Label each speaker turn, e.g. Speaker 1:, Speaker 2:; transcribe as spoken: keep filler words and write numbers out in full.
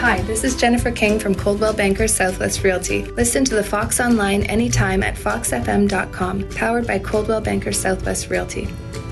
Speaker 1: Hi, this is Jennifer King from Coldwell Banker Southwest Realty. Listen to the Fox online anytime at fox f m dot com, powered by Coldwell Banker Southwest Realty.